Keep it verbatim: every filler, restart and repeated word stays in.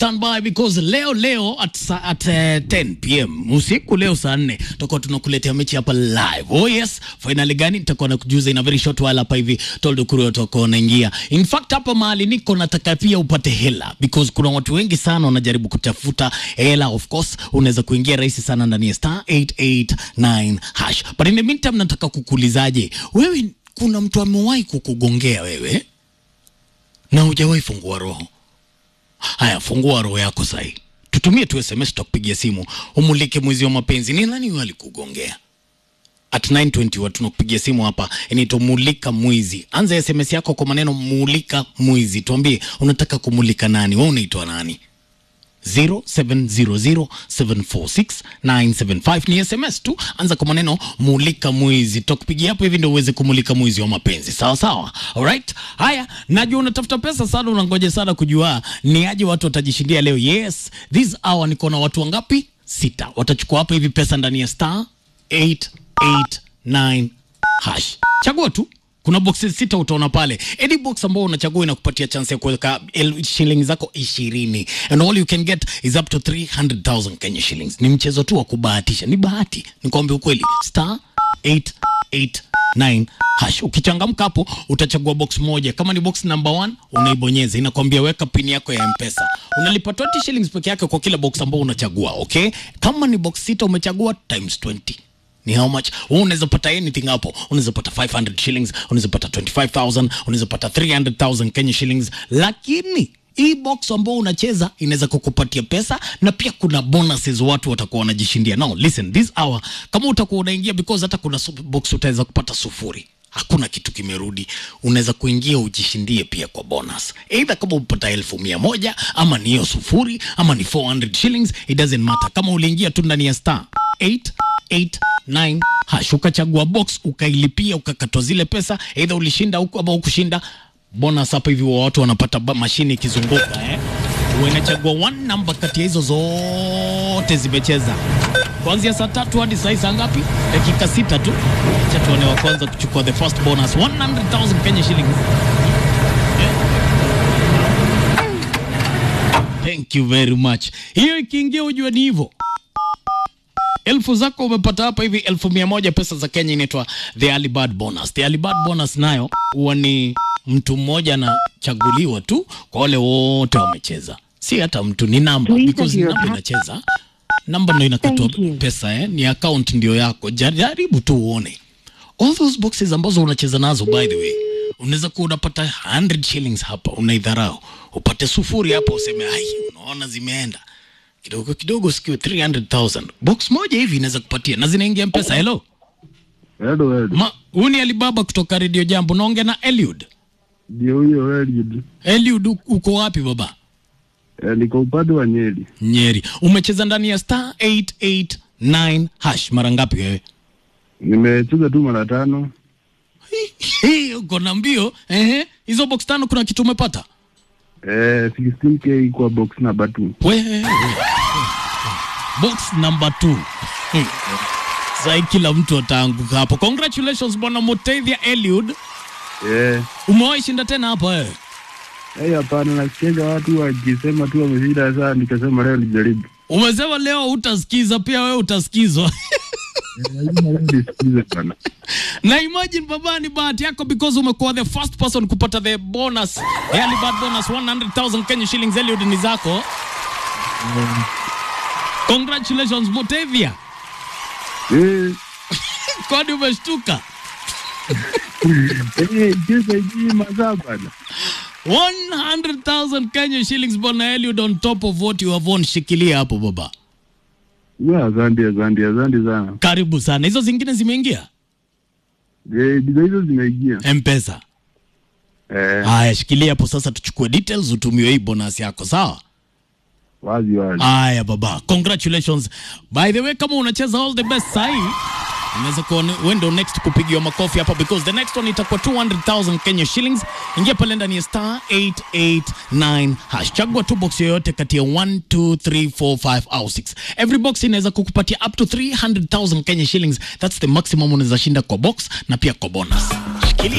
stand by because leo leo at, at uh, ten p m usiku leo saa nne tutakuwa tunakuletea mechi hapa live. Oh yes, finali gani nitakuwa nakujuza in a very short while hapa hivi. Toldo Kurio tutakuwa naingia. In fact hapa mahali niko nataka pia upate hela because kuna watu wengi sana wanajaribu kutafuta hela. Of course unaweza kuingia rahisi sana ndani ya star eight eight nine hash. But in the meantime nataka kukuulizaje, wewe kuna mtu amewahi kukugongea wewe na hujawahi fungua roho? Haya, fungua roho yako sahi. Tutumie tu S M S, tutakupigia simu. Umulike mwizi wa mapenzi. Ni nani wali kugongea? At nine twenty watu tunakupigia simu hapa. Inaitwa mulika mwizi. Anza S M S yako kwa maneno mulika mwizi. Tuambie unataka kumulika nani? Wewe unaitwa nani? zero seven zero zero seven four six nine seven five ni S M S tu. Anza kwa maneno mulika mwizi. Tutakupigia hapo hivi ndio uweze kumulika mwizi wa mapenzi. Sawa sawa. Alright. Haya, najua unatafuta pesa sana, unangoja sana kujua ni aje watu watajishindia leo. Yes, this hour niko na watu wangapi? Sita. Watachukua hapo hivi pesa ndani ya star eight eight nine hash. Chagua tu. Kuna boxes sita utaona pale. Any box ambao unachagua inakupatia chance ya kuweka shilingi zako ishirini. And all you can get is up to three hundred thousand Kenya shillings. Ni mchezo tu wa kubahatisha. Ni bahati. Nikwambie ukweli. Star eight eight nine hash. Ukichangamka hapo utachagua box moja. Kama ni box number one unaibonyeza. Inakwambia weka pin yako ya M-Pesa. Unalipa twenty shillings peke yake kwa kila box ambao unachagua. Okay? Kama ni box sita umechagua times twenty. Ni how much? Unaweza pata anything hapo. Unaweza pata five hundred shillings, unaweza pata twenty-five thousand, unaweza pata three hundred thousand Kenya shillings. Lakini hii box ambao unacheza inaweza kukupatia pesa na pia kuna bonuses watu watakuwa wanajishindia. Now listen, this hour kama utakuwa unaingia because hata kuna box utaweza kupata sufuri. Hakuna kitu kimerudi. Unaweza kuingia ujishindie pia kwa bonus. Either kama upata elfu mia moja ama ni hiyo sufuri ama ni four hundred shillings, it doesn't matter. Kama uliingia tu ndani ya star eight eight nine hash ukachagua box ukailipia ukakatwa zile pesa, either ulishinda huko ama ukushinda, bonus hapa hivi watu wanapata mashine ikizunguka eh. Unachagua one number kati ya hizo zote zimecheza. Kuanzia saa tatu hadi saa saa ngapi? Dakika sita tu. Acha tuone wa kwanza kuchukua the first bonus one hundred thousand Kenya shillings. Yeah. Thank you very much. Hiyo ikiingia ujue ni hivyo. Elfu zako umepata hapa hivi elfu mia moja pesa za Kenya, inaitwa the early bird bonus. The early bird bonus nayo huwa ni mtu mmoja na chaguliwa tu kwa wale wote wamecheza. Si hata mtu, ni namba because namba inacheza. Namba ndio inakatwa pesa eh, ni account ndio yako. Jaribu tu uone. All those boxes ambazo unacheza nazo by the way. Unaweza kuwa unapata one hundred shillings hapa, unaidharau. Upate sufuri hapa useme ai unaona zimeenda. Kidogo kidogo sikiwe three hundred thousand. Box moja hivi inaweza kupatia na zinaingia M-Pesa. Hello. Hello, hello. Ma, uni Alibaba kutoka Radio Jambo. Naongea na Eliud. Ndio huyo Eliud. Eliud uko wapi baba? Eh, niko upande wa Nyeri. Nyeri. Umecheza ndani ya star eight eight nine hash mara ngapi wewe? Nimecheza tu mara tano. Hii uko na mbio. Ehe. Hizo box tano kuna kitu umepata? Eh, sixteen K kwa box number two. Wewe. Box number two. Hmm. Sasa kila mtu ataanguka hapo. Congratulations bwana Mutethia Eliud. Eh. Umewahi shinda tena hapa wewe? Eh, hapana, nasikia watu wakisema tu wameshinda sana, nikasema leo nijaribu. Umesema leo utasikiza pia wewe utasikizwa. Na imagine baba, ni bahati yako because umekuwa the first person kupata the bonus, early bird bonus one hundred thousand Kenya shillings. Eliud ni zako. Mm. Congratulations Mutethia. Eh. Kwani umeshtuka? Eh, jinsi hii mazabana. one hundred thousand Kenya shillings bwana Eliud on top of what you have won. Shikilia hapo baba. Yeah, asante, asante, asante sana. Karibu sana. Hizo zingine zimeingia? Eh, hizo zimeingia. M-Pesa. Eh. Haya, shikilia hapo sasa tuchukue details utumiwe hii bonus yako, sawa? Wazi wazi. Haya baba, congratulations. By the way, kama unacheza all the best sahi, unaweza kuwa wendo next kupigiwa makofi hapa because the next one itakuwa two hundred thousand Kenya shillings. Ingia pale ndani ya star eight eight nine hash. Chagua tu box yoyote kati ya one, two, three, four, five au six. Every box inaweza kukupatia up to three hundred thousand Kenya shillings. That's the maximum unaweza shinda kwa box na pia kwa bonus. Shikilia.